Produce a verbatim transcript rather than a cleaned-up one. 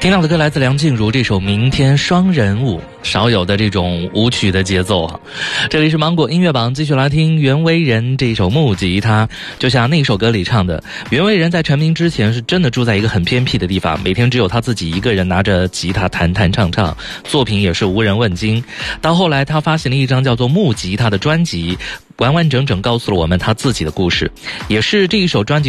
听到的歌来自梁静茹这首《明天双人舞》，少有的这种舞曲的节奏啊。这里是芒果音乐榜，继续来听袁惟仁这首木吉他。就像那首歌里唱的，袁惟仁在成名之前是真的住在一个很偏僻的地方，每天只有他自己一个人拿着吉他弹弹唱唱，作品也是无人问津。到后来他发行了一张叫做《木吉他》的专辑，完完整整告诉了我们他自己的故事，也是这一首专辑